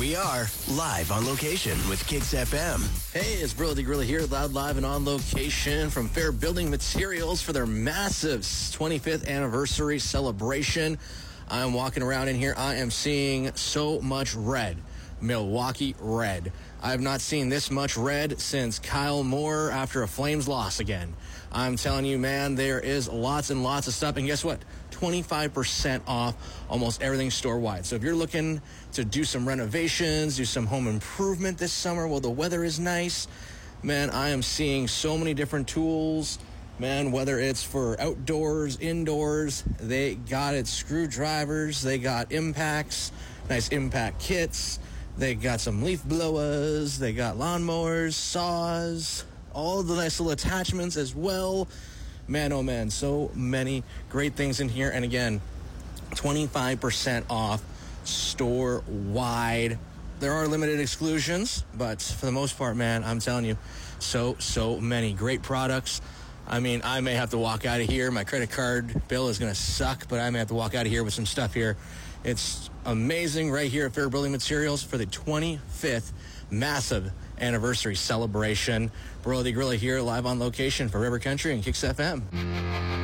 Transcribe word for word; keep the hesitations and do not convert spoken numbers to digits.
we are, live on location with Kicks F M. Hey, it's Bro the Gorilla here, loud, live, and on location from Fair Building Materials for their massive twenty-fifth anniversary celebration. I'm walking around in here. I am seeing so much red. Milwaukee red. I have not seen this much red since Kyle Moore after a Flames loss again. I'm telling you, man, there is lots and lots of stuff. And guess what? twenty-five percent off almost everything store-wide. So if you're looking to do some renovations, do some home improvement this summer while the weather is nice, man, I am seeing so many different tools. Man, whether it's for outdoors, indoors, they got it. Screwdrivers, they got impacts, nice impact kits. They got some leaf blowers, they got lawnmowers, saws, all the nice little attachments as well. Man, oh man, so many great things in here. And again, twenty-five percent off store-wide. There are limited exclusions, but for the most part, man, I'm telling you, so, so many great products. I mean, I may have to walk out of here. My credit card bill is going to suck, but I may have to walk out of here with some stuff here. It's amazing right here at Fair Building Materials for the twenty-fifth massive anniversary celebration. Bro the Gorilla here, live on location for River Country and Kicks F M.